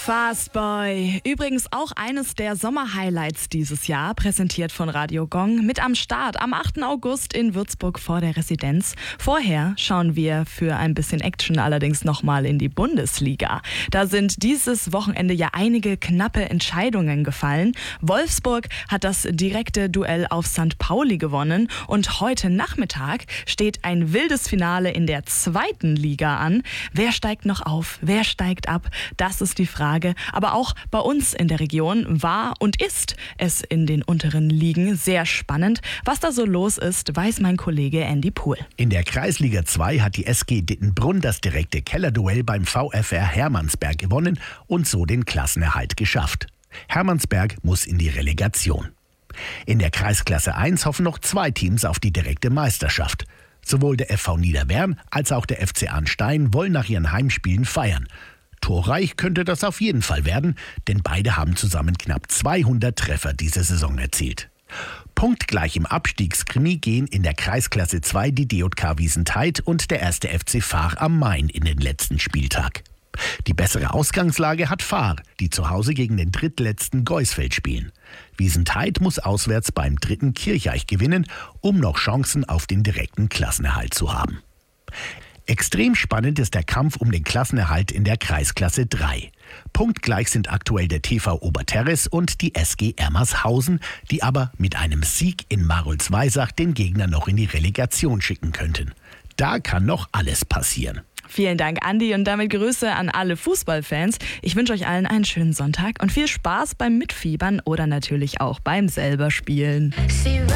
Fastboy. Übrigens auch eines der Sommerhighlights dieses Jahr, präsentiert von Radio Gong. Mit am Start am 8. August in Würzburg vor der Residenz. Vorher schauen wir für ein bisschen Action allerdings nochmal in die Bundesliga. Da sind dieses Wochenende ja einige knappe Entscheidungen gefallen. Wolfsburg hat das direkte Duell auf St. Pauli gewonnen. Und heute Nachmittag steht ein wildes Finale in der 2. Liga an. Wer steigt noch auf? Wer steigt ab? Das ist die Frage. Aber auch bei uns in der Region war und ist es in den unteren Ligen sehr spannend. Was da so los ist, weiß mein Kollege Andy Pohl. In der Kreisliga 2 hat die SG Dittenbrunn das direkte Kellerduell beim VfR Hermannsberg gewonnen und so den Klassenerhalt geschafft. Hermannsberg muss in die Relegation. In der Kreisklasse 1 hoffen noch 2 Teams auf die direkte Meisterschaft. Sowohl der FV Niederwern als auch der FC Arnstein wollen nach ihren Heimspielen feiern. Torreich könnte das auf jeden Fall werden, denn beide haben zusammen knapp 200 Treffer diese Saison erzielt. Punktgleich im Abstiegskrimi gehen in der Kreisklasse 2 die DJK Wiesentheidt und der 1. FC Vahr am Main in den letzten Spieltag. Die bessere Ausgangslage hat Vahr, die zu Hause gegen den drittletzten Geusfeld spielen. Wiesentheidt muss auswärts beim 3. Kircheich gewinnen, um noch Chancen auf den direkten Klassenerhalt zu haben. Extrem spannend ist der Kampf um den Klassenerhalt in der Kreisklasse 3. Punktgleich sind aktuell der TV Oberterres und die SG Ermershausen, die aber mit einem Sieg in Marolz-Weisach den Gegner noch in die Relegation schicken könnten. Da kann noch alles passieren. Vielen Dank, Andi, und damit Grüße an alle Fußballfans. Ich wünsche euch allen einen schönen Sonntag und viel Spaß beim Mitfiebern oder natürlich auch beim selber Spielen.